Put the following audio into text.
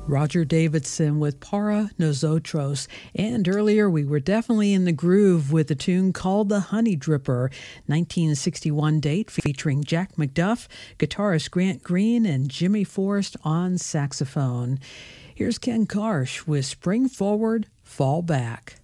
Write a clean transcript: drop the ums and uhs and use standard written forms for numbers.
Roger Davidson with Para Nosotros. And earlier we were definitely in the groove with a tune called The Honey Dripper, 1961 date featuring Jack McDuff, guitarist Grant Green, and Jimmy Forrest on saxophone. Here's Ken Karsh with Spring Forward, Fall Back.